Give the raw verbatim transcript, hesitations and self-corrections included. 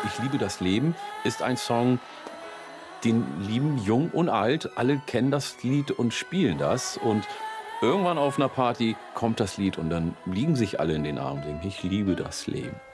Ich liebe das Leben ist ein Song, den lieben jung und alt. Alle kennen das Lied und spielen das. Und irgendwann auf einer Party kommt das Lied und dann liegen sich alle in den Armen und denken: „Ich liebe das Leben.“